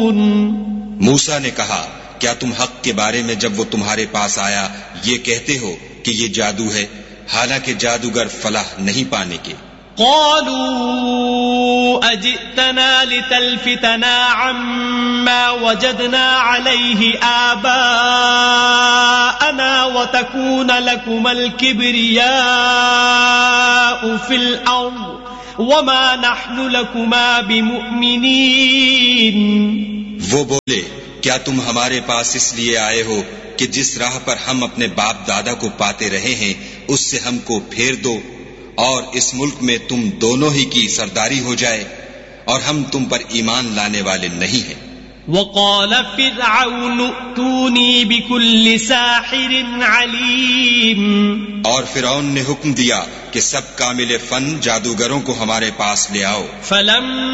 मूसा ने कहा, क्या तुम हक के बारे में जब वो तुम्हारे पास आया ये कहते हो कि ये जादू है, हालांकि जादूगर फलाह नहीं पाने के। क़ालू अजितना लितल्फितना अम्मा वजदना अलैहि आबाअना व तकून लकुमल किब्रियाउ फिल अर्द वमा नहनु लकुमा बिमुअ्मिनीन। वो बोले, क्या तुम हमारे पास इसलिए आए हो कि जिस राह पर हम अपने बाप दादा को पाते रहे हैं उससे हमको फेर दो और इस मुल्क में तुम दोनों ही की सरदारी हो जाए, और हम तुम पर ईमान लाने वाले नहीं हैं। वक़ाल फ़िरऔन अतूनी बिकुल्लि साहिरिन अलीम। और फिरौन ने हुक्म दिया कि सब कामिल फन जादूगरों को हमारे पास ले आओ।